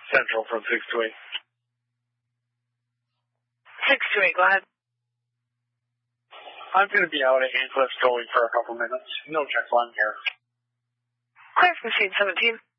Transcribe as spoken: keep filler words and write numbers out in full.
Central from six to eight. six to eight, go ahead. I'm going to be out at Handcliff Towing for a couple minutes. No check line here. Clear for machine seventeen.